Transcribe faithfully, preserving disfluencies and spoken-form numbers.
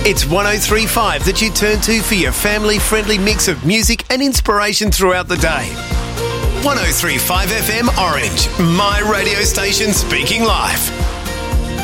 It's one oh three point five that you turn to for your family-friendly mix of music and inspiration throughout the day. one oh three point five F M Orange, my radio station speaking live.